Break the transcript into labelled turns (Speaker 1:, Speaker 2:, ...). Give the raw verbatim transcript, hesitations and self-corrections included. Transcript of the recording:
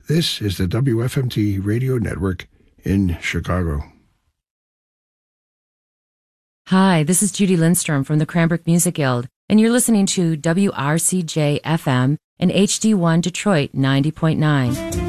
Speaker 1: This is the W F M T Radio Network in Chicago.
Speaker 2: Hi, this is Judy Lindstrom from the Cranbrook Music Guild, and you're listening to W R C J F M and H D one Detroit ninety point nine.